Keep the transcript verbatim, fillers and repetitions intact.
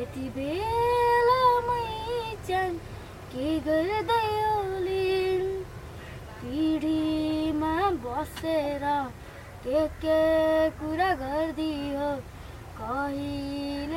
यति बेला मै जान के गर्दै होलिन् पिँढीमा बसेर के के कुरा गर्दियो कहिले